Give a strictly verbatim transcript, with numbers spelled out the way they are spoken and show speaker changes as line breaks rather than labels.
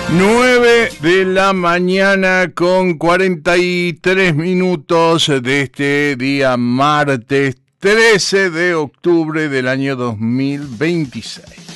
nueve de la mañana con cuarenta y tres minutos de este día martes trece de octubre del año dos mil veintiséis.